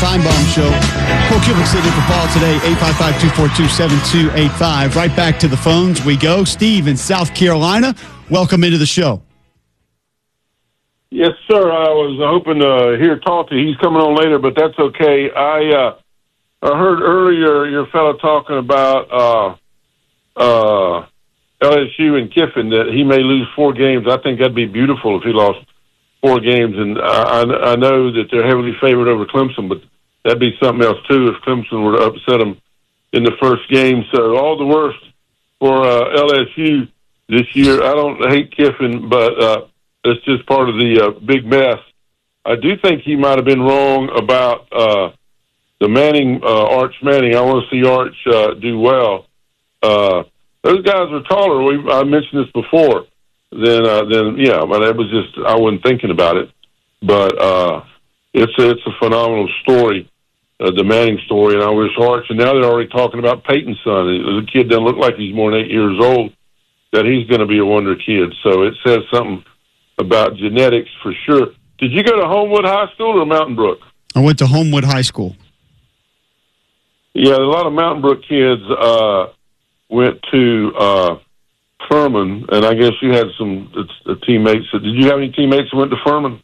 Feinbaum Show. Cole Kubick sitting in for Paul today, 855-242-7285. Right back to the phones we go. Steve in South Carolina, welcome into the show. Yes, sir. I was hoping to hear Talty. He's coming on later, but that's okay. I heard earlier your fellow talking about LSU and Kiffin, that he may lose 4 games. I think that'd be beautiful if he lost 4 games, and I know that they're heavily favored over Clemson, but that'd be something else too if Clemson were to upset them in the first game. So all the worst for LSU this year. I don't hate Kiffin, but it's just part of the big mess. I do think he might have been wrong about the Manning, Arch Manning. I want to see Arch do well. Those guys are taller. I mentioned this before. Then yeah, but it was just I wasn't thinking about it. But it's a phenomenal story, the Manning story, and I wish Arch. And now they're already talking about Peyton's son. The kid doesn't look like he's more than 8 years old. That he's going to be a wonder kid. So it says something about genetics for sure. Did you go to Homewood High School or Mountain Brook? I went to Homewood High School. Yeah, a lot of Mountain Brook kids went to Furman, and I guess you had some teammates. Did you have any teammates that went to Furman?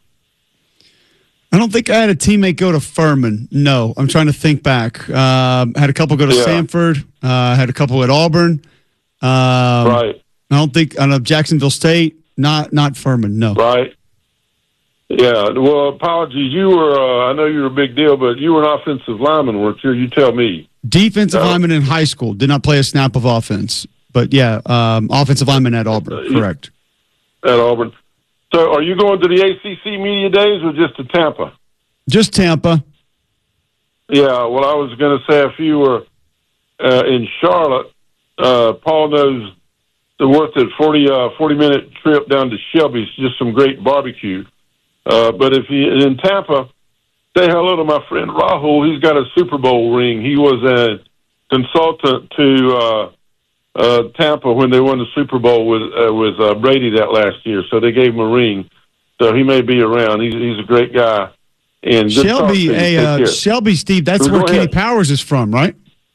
I don't think I had a teammate go to Furman. No, I'm trying to think back. Had a couple go to Samford. Had a couple at Auburn. Right. I know Jacksonville State. Not Furman. No. Right. Yeah. Well, apologies. You were. I know you were a big deal, but you were an offensive lineman, weren't you? You tell me. Defensive lineman in high school. Did not play a snap of offense. But, yeah, offensive lineman at Auburn, correct. At Auburn. So are you going to the ACC Media Days or just to Tampa? Just Tampa. Yeah, well, I was going to say if you were in Charlotte, Paul knows the worth it, 40-minute trip down to Shelby's, just some great barbecue. But if you're in Tampa, say hello to my friend Rahul. He's got a Super Bowl ring. He was a consultant to Tampa when they won the Super Bowl with Brady that last year, so they gave him a ring. So he may be around. He's a great guy. And Shelby, Shelby, Steve, that's where Kenny Powers is from, right?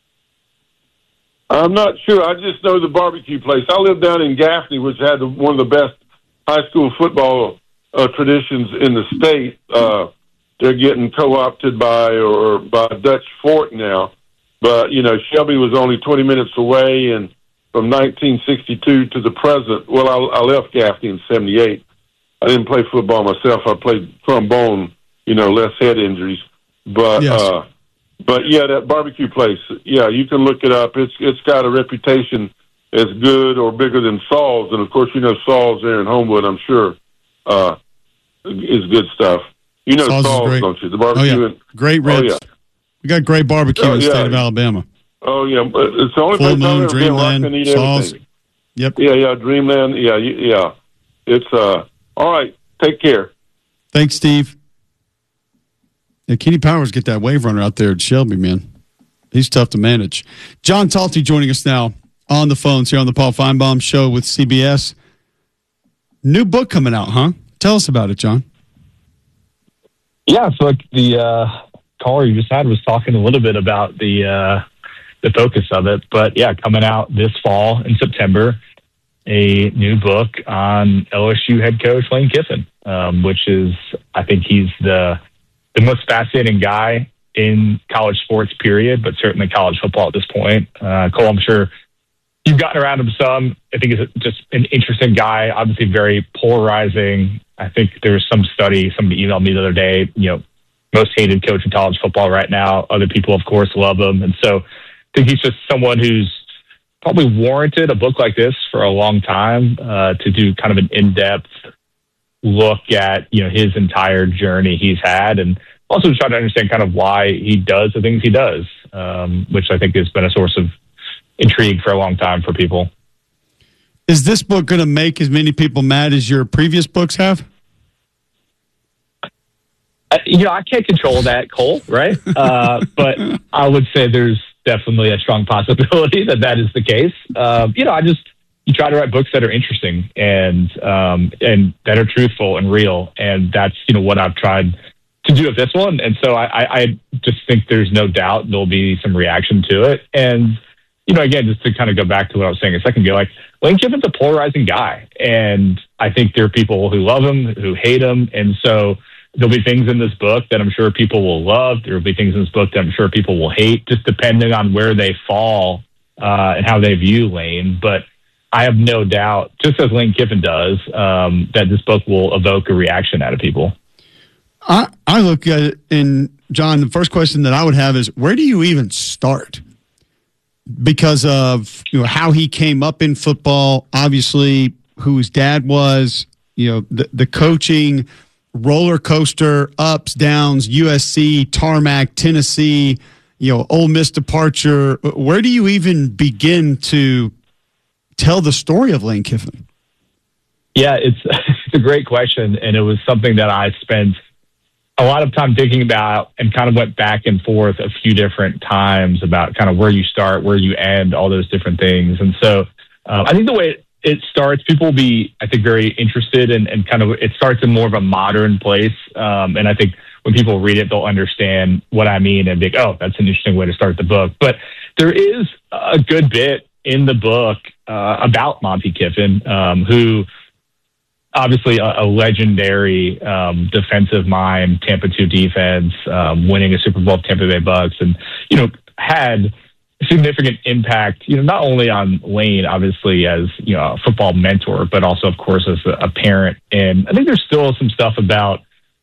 I'm not sure. I just know the barbecue place. I live down in Gaffney, which had one of the best high school football traditions in the state. They're getting co-opted by Dutch Fork now. But, Shelby was only 20 minutes away, and from 1962 to the present, well, I left Gaffney in 78. I didn't play football myself. I played trombone, less head injuries. But, yes. But yeah, that barbecue place, yeah, you can look it up. It's got a reputation as good or bigger than Saul's. And, of course, Saul's there in Homewood, I'm sure, is good stuff. Saul's, don't you? The barbecue. Oh, yeah. Great ribs. Oh, yeah. We got great barbecue in the state of Alabama. Oh, yeah. It's the only Full place Moon, I've ever been where I can eat Saul's. everything. Yep. Yeah, Dreamland. Yeah. It's, all right. Take care. Thanks, Steve. Yeah, Kenny Powers get that wave runner out there at Shelby, man. He's tough to manage. John Talty joining us now on the phones here on the Paul Feinbaum Show with CBS. New book coming out, huh? Tell us about it, John. Yeah, so the caller you just had was talking a little bit about the focus of it. But, yeah, coming out this fall in September, a new book on LSU head coach Lane Kiffin, which is, I think he's the most fascinating guy in college sports, period, but certainly college football at this point. Cole, I'm sure you've gotten around him some. I think he's just an interesting guy, obviously very polarizing. I think there was some study, somebody emailed me the other day, most hated coach in college football right now. Other people, of course, love him. And so I think he's just someone who's probably warranted a book like this for a long time to do kind of an in-depth look at, his entire journey he's had, and also try to understand kind of why he does the things he does, which I think has been a source of intrigue for a long time for people. Is this book going to make as many people mad as your previous books have? I can't control that, Cole, right? But I would say there's definitely a strong possibility that is the case. You try to write books that are interesting and that are truthful and real. And that's, what I've tried to do with this one. And so I just think there's no doubt there'll be some reaction to it. And, again, just to kind of go back to what I was saying a second ago, like Lane Kiffin's a polarizing guy. And I think there are people who love him, who hate him. And so there'll be things in this book that I'm sure people will love. There will be things in this book that I'm sure people will hate, just depending on where they fall and how they view Lane. But I have no doubt, just as Lane Kiffin does, that this book will evoke a reaction out of people. I look at it, and John, the first question that I would have is, where do you even start? Because of how he came up in football, obviously who his dad was, the coaching roller coaster, ups, downs, USC, tarmac, Tennessee, Ole Miss departure. Where do you even begin to tell the story of Lane Kiffin? Yeah, it's a great question, and it was something that I spent a lot of time thinking about and kind of went back and forth a few different times about kind of where you start, where you end, all those different things. And so I think the way it starts, people will be, I think, very interested and kind of it starts in more of a modern place. And I think when people read it, they'll understand what I mean and be like, oh, that's an interesting way to start the book. But there is a good bit in the book about Monte Kiffin, who obviously a legendary defensive mind, Tampa 2 defense, winning a Super Bowl with Tampa Bay Bucks, and had significant impact, not only on Lane, obviously as a football mentor, but also, of course, as a parent. And I think there's still some stuff about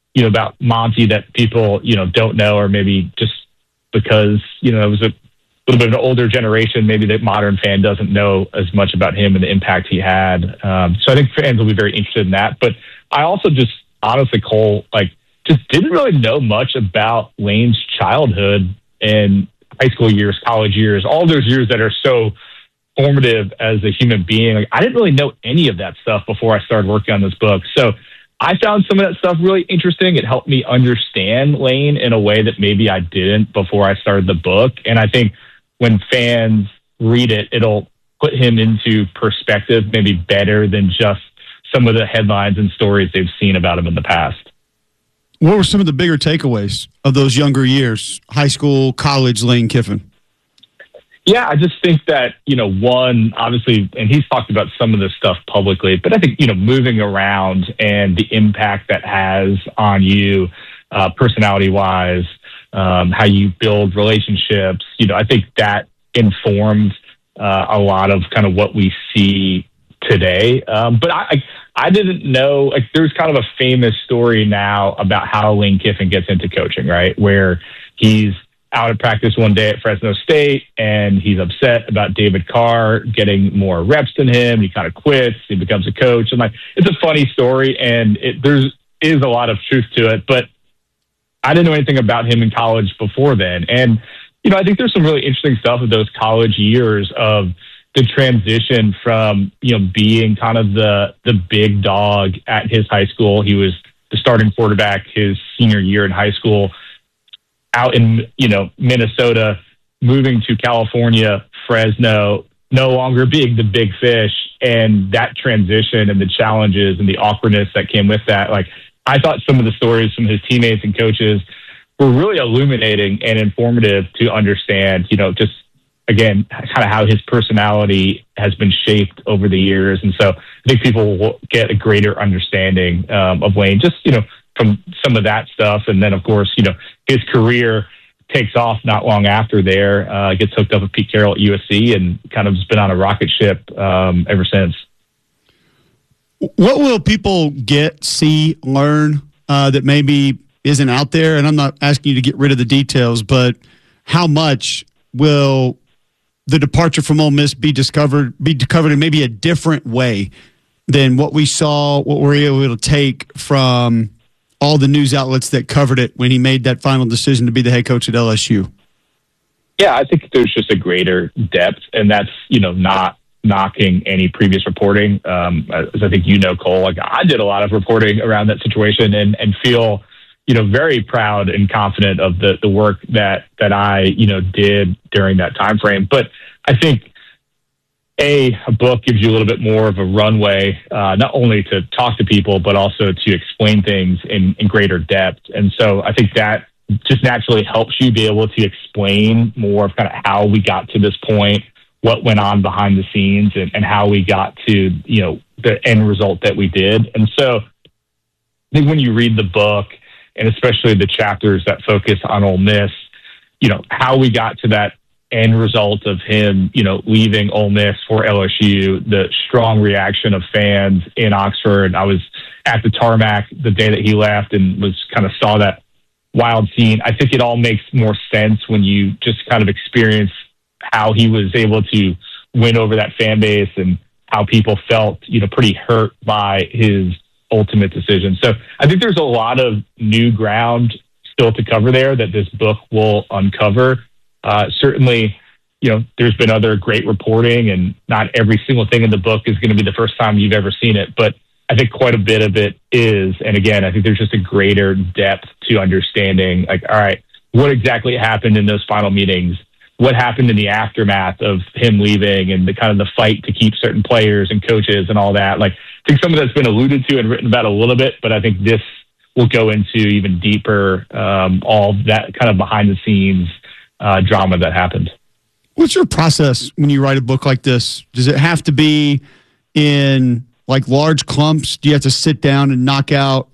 Monty that people don't know, or maybe just because it was a little bit of an older generation, maybe the modern fan doesn't know as much about him and the impact he had. So I think fans will be very interested in that. But I also just honestly, Cole, just didn't really know much about Lane's childhood and high school years, college years, all those years that are so formative as a human being. I didn't really know any of that stuff before I started working on this book. So I found some of that stuff really interesting. It helped me understand Lane in a way that maybe I didn't before I started the book. And I think when fans read it, it'll put him into perspective, maybe better than just some of the headlines and stories they've seen about him in the past. What were some of the bigger takeaways of those younger years, high school, college, Lane Kiffin? Yeah, I just think that, one, obviously, and he's talked about some of this stuff publicly, but I think, moving around and the impact that has on you personality-wise, how you build relationships, I think that informed a lot of kind of what we see today. But I didn't know, there's kind of a famous story now about how Lane Kiffin gets into coaching, right? Where he's out at practice one day at Fresno State and he's upset about David Carr getting more reps than him. He kind of quits. He becomes a coach. And it's a funny story and there is a lot of truth to it, but I didn't know anything about him in college before then. And, I think there's some really interesting stuff of those college years of the transition from, being kind of the big dog at his high school. He was the starting quarterback his senior year in high school, out in, Minnesota, moving to California, Fresno, no longer being the big fish, and that transition and the challenges and the awkwardness that came with that. I thought some of the stories from his teammates and coaches were really illuminating and informative to understand, just again, kind of how his personality has been shaped over the years. And so I think people will get a greater understanding of Lane, just, from some of that stuff. And then, of course, his career takes off not long after there, gets hooked up with Pete Carroll at USC and kind of has been on a rocket ship ever since. What will people get, see, learn that maybe isn't out there? And I'm not asking you to get rid of the details, but how much will the departure from Ole Miss be discovered in maybe a different way than what we saw, what we're able to take from all the news outlets that covered it when he made that final decision to be the head coach at LSU? Yeah, I think there's just a greater depth, and that's, not knocking any previous reporting. As I think Cole, I did a lot of reporting around that situation and feel, very proud and confident of the work that I, did during that time frame. But I think a book gives you a little bit more of a runway, not only to talk to people, but also to explain things in greater depth. And so I think that just naturally helps you be able to explain more of kind of how we got to this point, what went on behind the scenes, and how we got to, the end result that we did. And so I think when you read the book, and especially the chapters that focus on Ole Miss, how we got to that end result of him, leaving Ole Miss for LSU, the strong reaction of fans in Oxford. I was at the tarmac the day that he left and saw that wild scene. I think it all makes more sense when you just kind of experience how he was able to win over that fan base and how people felt, pretty hurt by his ultimate decision. So I think there's a lot of new ground still to cover there that this book will uncover. Certainly, there's been other great reporting, and not every single thing in the book is going to be the first time you've ever seen it, but I think quite a bit of it is. And again, I think there's just a greater depth to understanding, all right, what exactly happened in those final meetings? What happened in the aftermath of him leaving and the kind of the fight to keep certain players and coaches and all that? I think some of that's been alluded to and written about a little bit, but I think this will go into even deeper, all that kind of behind the scenes drama that happened. What's your process when you write a book like this? Does it have to be in large clumps? Do you have to sit down and knock out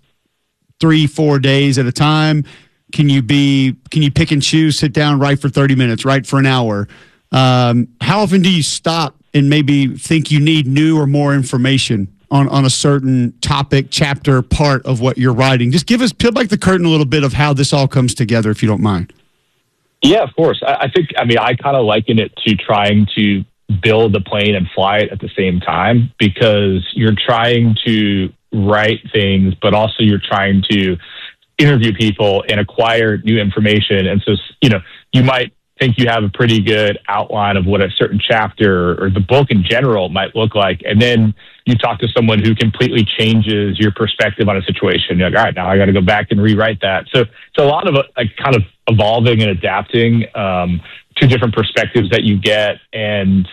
3-4 days at a time? Can you pick and choose, sit down, write for 30 minutes, write for an hour? How often do you stop and maybe think you need new or more information on a certain topic, chapter, part of what you're writing? Just peel back the curtain a little bit of how this all comes together, if you don't mind. Yeah, of course. I kind of liken it to trying to build the plane and fly it at the same time, because you're trying to write things, but also you're trying to interview people and acquire new information. And so, you might think you have a pretty good outline of what a certain chapter or the book in general might look like. And then you talk to someone who completely changes your perspective on a situation. You're like, all right, now I got to go back and rewrite that. So it's a lot of kind of evolving and adapting to different perspectives that you get. And,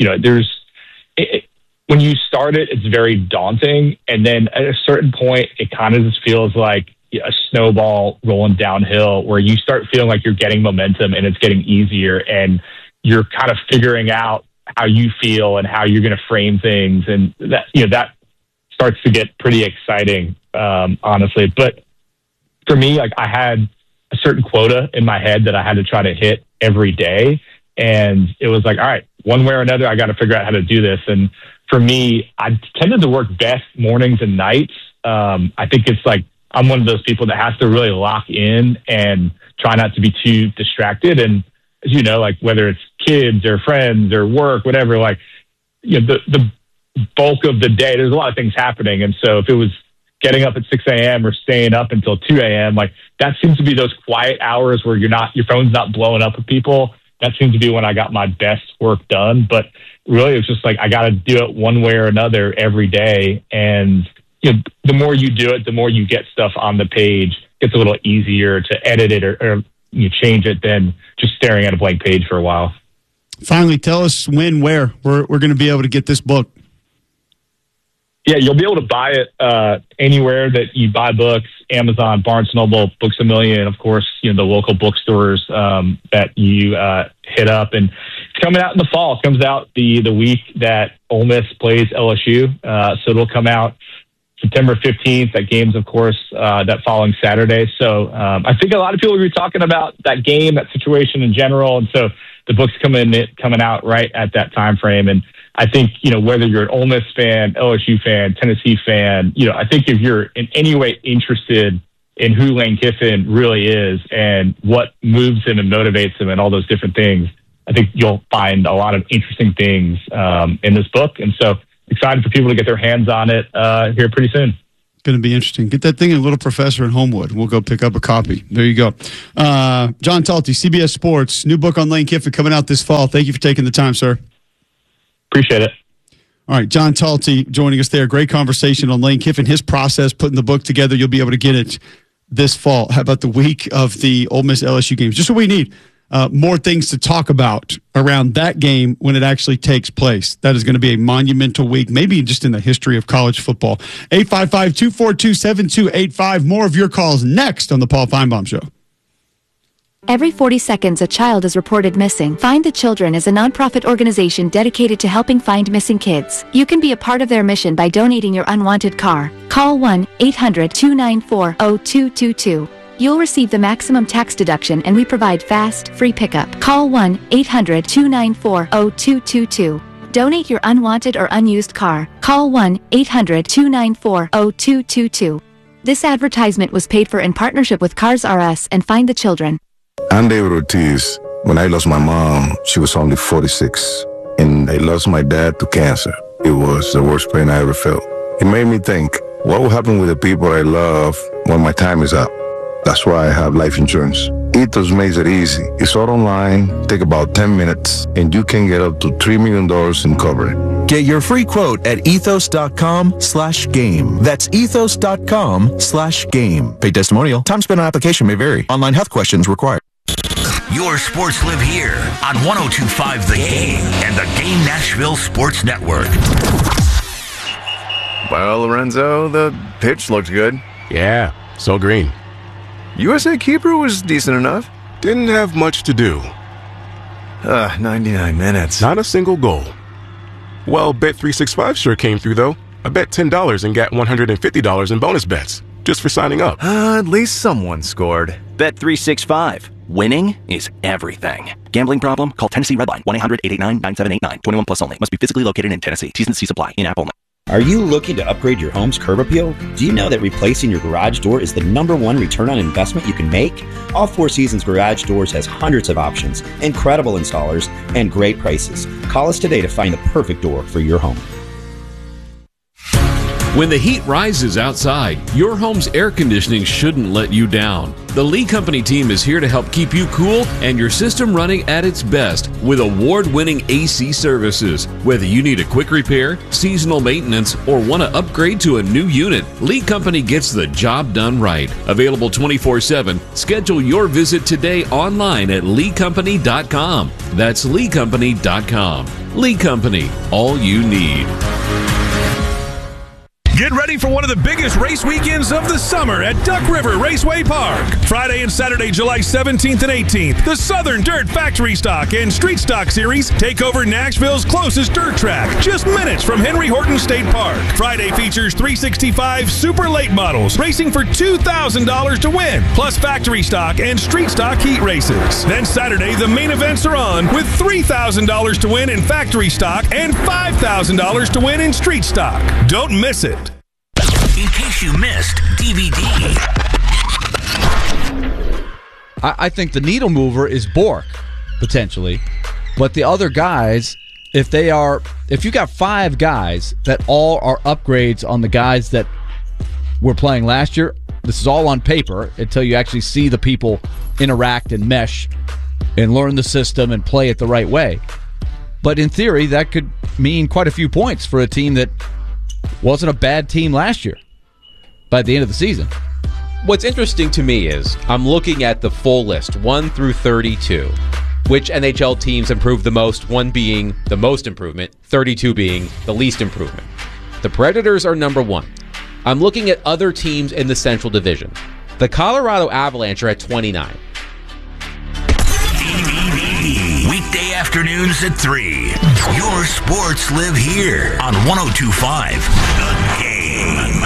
when you start it, it's very daunting. And then at a certain point, it kind of just feels like a snowball rolling downhill, where you start feeling like you're getting momentum and it's getting easier, and you're kind of figuring out how you feel and how you're going to frame things. And that starts to get pretty exciting, honestly. But for me, I had a certain quota in my head that I had to try to hit every day. And it was all right, one way or another, I got to figure out how to do this. And for me, I tended to work best mornings and nights. I think it's I'm one of those people that has to really lock in and try not to be too distracted. And as you know, whether it's kids or friends or work, whatever, the bulk of the day, there's a lot of things happening. And so if it was getting up at 6 a.m. or staying up until 2 a.m., that seems to be those quiet hours where your phone's not blowing up with people. That seems to be when I got my best work done. But really, it's just I got to do it one way or another every day. And the more you do it, the more you get stuff on the page. It's a little easier to edit it or you change it than just staring at a blank page for a while. Finally, tell us when, where we're going to be able to get this book. Yeah, you'll be able to buy it anywhere that you buy books: Amazon, Barnes & Noble, Books A Million, of course, the local bookstores that you hit up. And it's coming out in the fall. It comes out the week that Ole Miss plays LSU. So it'll come out September 15th. That game's, of course, that following Saturday. So I think a lot of people will be talking about that game, that situation in general. And so the book's coming out right at that time frame. And I think, whether you're an Ole Miss fan, LSU fan, Tennessee fan, I think if you're in any way interested in who Lane Kiffin really is and what moves him and motivates him and all those different things, I think you'll find a lot of interesting things in this book. And so excited for people to get their hands on it here pretty soon. Going to be interesting. Get that thing in Little Professor in Homewood. We'll go pick up a copy. There you go. John Talty, CBS Sports, new book on Lane Kiffin coming out this fall. Thank you for taking the time, sir. Appreciate it. All right, John Talty joining us there. Great conversation on Lane Kiffin, his process, putting the book together. You'll be able to get it this fall. How about the week of the Ole Miss LSU games? Just what we need. more things to talk about around that game when it actually takes place. That is going to be a monumental week, maybe just in the history of college football. 855-242-7285. More of your calls next on the Paul Feinbaum Show. Every 40 seconds, a child is reported missing. Find the Children is a nonprofit organization dedicated to helping find missing kids. You can be a part of their mission by donating your unwanted car. Call 1-800-294-0222. You'll receive the maximum tax deduction, and we provide fast, free pickup. Call 1-800-294-0222. Donate your unwanted or unused car. Call 1-800-294-0222. This advertisement was paid for in partnership with Cars R Us and Find the Children. I'm David Ortiz. When I lost my mom, she was only 46, and I lost my dad to cancer. It was the worst pain I ever felt. It made me think, what will happen with the people I love when my time is up? That's why I have life insurance. Ethos makes it easy. It's all online, take about 10 minutes, and you can get up to $3 million in coverage. Get your free quote at ethos.com/game. That's ethos.com/game. Paid testimonial. Time spent on application may vary. Online health questions required. Your sports live here on 102.5 The Game and the Game Nashville Sports Network. Well, Lorenzo, the pitch looked good. Yeah, so green. USA keeper was decent enough. Didn't have much to do. 99 minutes. Not a single goal. Well, Bet365 sure came through, though. I bet $10 and got $150 in bonus bets just for signing up. At least someone scored. Bet365. Winning is everything. Gambling problem? Call Tennessee Redline. 1-800-889-9789. 21 plus only. Must be physically located in Tennessee. T's and C's apply. In-app only. Are you looking to upgrade your home's curb appeal? Do you know that replacing your garage door is the #1 return on investment you can make? All Four Seasons Garage Doors has hundreds of options, incredible installers, and great prices. Call us today to find the perfect door for your home. When the heat rises outside, your home's air conditioning shouldn't let you down. The Lee Company team is here to help keep you cool and your system running at its best with award-winning AC services. Whether you need a quick repair, seasonal maintenance, or want to upgrade to a new unit, Lee Company gets the job done right. Available 24/7. Schedule your visit today online at leecompany.com. That's leecompany.com. Lee Company, all you need. Get ready for one of the biggest race weekends of the summer at Duck River Raceway Park. Friday and Saturday, July 17th and 18th, the Southern Dirt Factory Stock and Street Stock Series take over Nashville's closest dirt track, just minutes from Henry Horton State Park. Friday features 365 super late models racing for $2,000 to win, plus factory stock and street stock heat races. Then Saturday, the main events are on with $3,000 to win in factory stock and $5,000 to win in street stock. Don't miss it. In case you missed DVD. I think the needle mover is Bork, potentially. But the other guys, if you got 5 guys that all are upgrades on the guys that were playing last year, this is all on paper until you actually see the people interact and mesh and learn the system and play it the right way. But in theory, that could mean quite a few points for a team that wasn't a bad team last year by the end of the season. What's interesting to me is I'm looking at the full list, 1 through 32. Which NHL teams improved the most, 1 being the most improvement, 32 being the least improvement. The Predators are number 1. I'm looking at other teams in the Central Division. The Colorado Avalanche are at 29. Weekday afternoons at 3. Your sports live here on 102.5 The Game.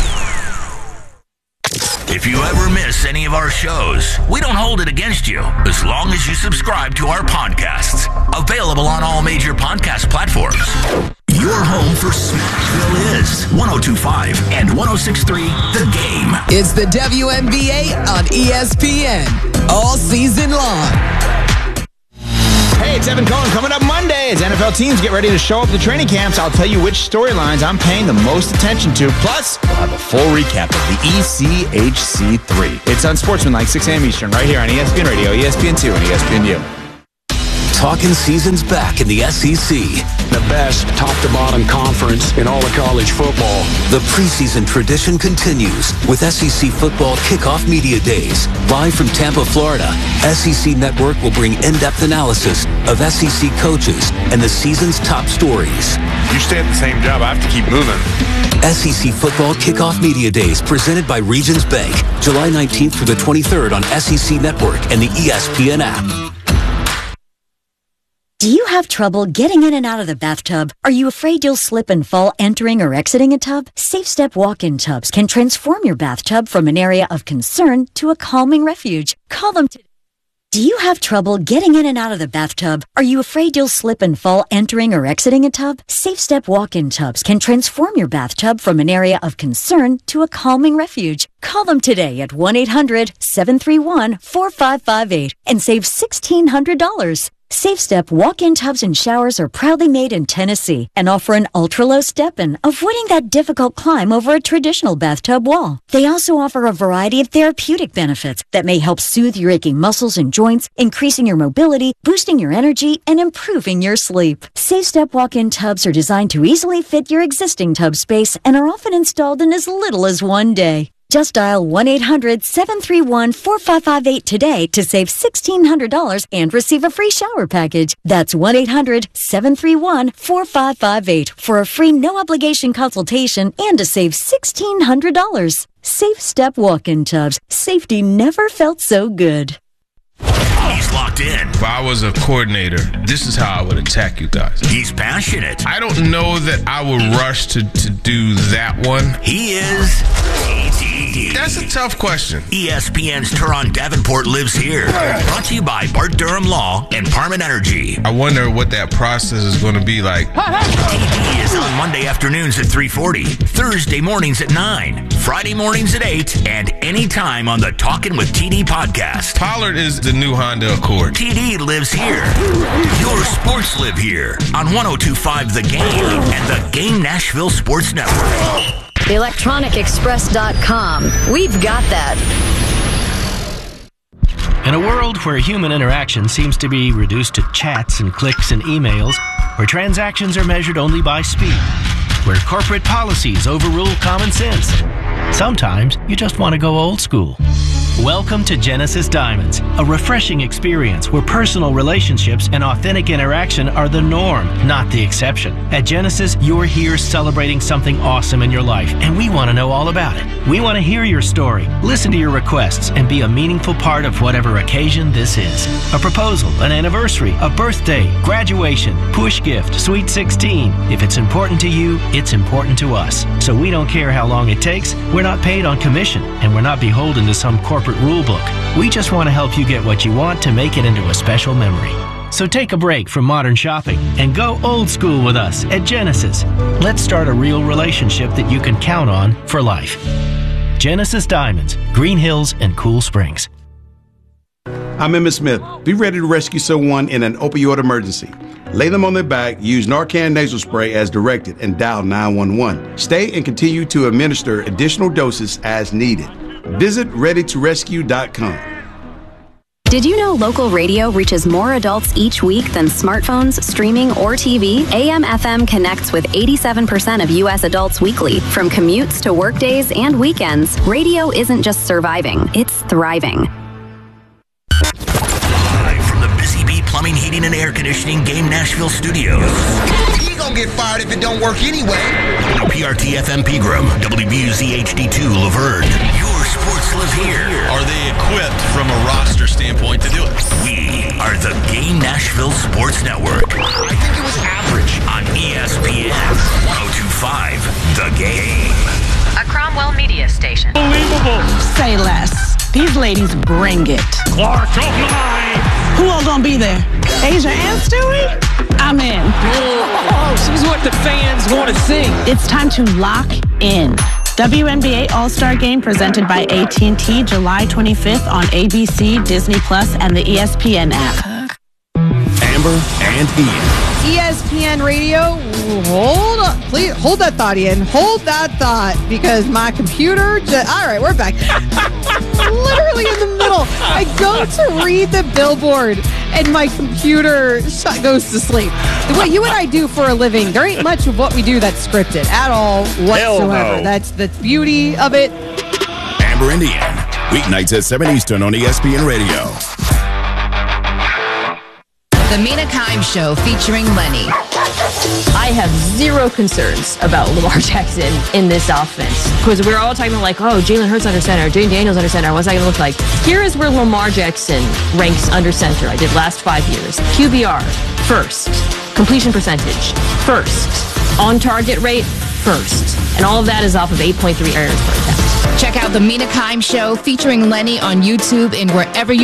If you ever miss any of our shows, we don't hold it against you as long as you subscribe to our podcasts. Available on all major podcast platforms. Your home for Smashville is 102.5 and 106.3 The Game. It's the WNBA on ESPN all season long. Hey, it's Evan Cohen. Coming up Monday as NFL teams get ready to show up to training camps, I'll tell you which storylines I'm paying the most attention to. Plus, we'll have a full recap of the ECHC3. It's Unsportsmanlike, 6 a.m. Eastern, right here on ESPN Radio, ESPN2, and ESPNU. Talking season's back in the SEC. The best top-to-bottom conference in all of college football. The preseason tradition continues with SEC Football Kickoff Media Days. Live from Tampa, Florida, SEC Network will bring in-depth analysis of SEC coaches and the season's top stories. You stay at the same job, I have to keep moving. SEC Football Kickoff Media Days presented by Regions Bank, July 19th through the 23rd on SEC Network and the ESPN app. Do you have trouble getting in and out of the bathtub? Are you afraid you'll slip and fall entering or exiting a tub? SafeStep walk-in tubs can transform your bathtub from an area of concern to a calming refuge. Call them today. Do you have trouble getting in and out of the bathtub? Are you afraid you'll slip and fall entering or exiting a tub? SafeStep walk-in tubs can transform your bathtub from an area of concern to a calming refuge. Call them today at 1-800-731-4558 and save $1,600. SafeStep walk-in tubs and showers are proudly made in Tennessee and offer an ultra-low step-in, avoiding that difficult climb over a traditional bathtub wall. They also offer a variety of therapeutic benefits that may help soothe your aching muscles and joints, increasing your mobility, boosting your energy, and improving your sleep. SafeStep walk-in tubs are designed to easily fit your existing tub space and are often installed in as little as one day. Just dial 1-800-731-4558 today to save $1,600 and receive a free shower package. That's 1-800-731-4558 for a free no-obligation consultation and to save $1,600. SafeStep walk-in tubs. Safety never felt so good. He's locked in. If I was a coordinator, this is how I would attack you guys. He's passionate. I don't know that I would rush to do that one. He is TD. That's a tough question. ESPN's Teron Davenport lives here. Brought to you by Bart Durham Law and Parman Energy. I wonder what that process is going to be like. TD is on Monday afternoons at 3:40, Thursday mornings at 9, Friday mornings at 8, and anytime on the Talkin' with TD podcast. Pollard is the new Honda Accord. TD lives here. Your sports live here on 102.5 The Game and the Game Nashville Sports Network. ElectronicExpress.com. We've got that. In a world where human interaction seems to be reduced to chats and clicks and emails, where transactions are measured only by speed, where corporate policies overrule common sense, sometimes you just want to go old school. Welcome to Genesis Diamonds, a refreshing experience where personal relationships and authentic interaction are the norm, not the exception. At Genesis, you're here celebrating something awesome in your life, and we want to know all about it. We want to hear your story, listen to your requests, and be a meaningful part of whatever occasion this is. A proposal, an anniversary, a birthday, graduation, push gift, sweet 16. If it's important to you, it's important to us. So we don't care how long it takes. We're not paid on commission, and we're not beholden to some corporate rule book. We just want to help you get what you want to make it into a special memory. So take a break from modern shopping and go old school with us at Genesis. Let's start a real relationship that you can count on for life. Genesis Diamonds, Green Hills and Cool Springs. I'm Emmitt Smith. Be ready to rescue someone in an opioid emergency. Lay them on their back, use Narcan nasal spray as directed, and dial 911. Stay and continue to administer additional doses as needed. Visit ReadyToRescue.com. Did you know local radio reaches more adults each week than smartphones, streaming, or TV? AM/FM connects with 87% of U.S. adults weekly. From commutes to workdays and weekends, radio isn't just surviving, it's thriving. Live from the Busy Bee Plumbing, Heating, and Air Conditioning Game Nashville Studios. He gonna get fired if it don't work anyway. WPRT FM Pegram, WBUZ HD2 Laverne. Your sports live here. Are they equipped from a roster standpoint to do it? We are the Game Nashville Sports Network. I think it was average. On ESPN 102.5 The Game. A Cromwell media station. Unbelievable. Say less. These ladies bring it. Clark O'Malley. Who all gonna be there? Asia and Stewie? I'm in. Oh, she's what the fans want to see. It's time to lock in. WNBA All-Star Game presented by AT&T July 25th on ABC, Disney Plus, and the ESPN app. Amber and Ian. ESPN Radio. Hold on. Please hold that thought, Ian. Hold that thought, because my computer all right, we're back. Literally in the middle. I go to read the billboard and my computer goes to sleep. What you and I do for a living, there ain't much of what we do that's scripted at all whatsoever. No. That's the beauty of it. Amber and Ian, weeknights at 7 Eastern on ESPN Radio. The Mina Kimes Show featuring Lenny. I have zero concerns about Lamar Jackson in this offense, because we're all talking about like, oh, Jalen Hurts under center, Jane Daniels under center. What's that going to look like? Here is where Lamar Jackson ranks under center. I did last 5 years. QBR, first. Completion percentage, first. On target rate, first. And all of that is off of 8.3 errors per attempt. Check out The Mina Kimes Show featuring Lenny on YouTube and wherever you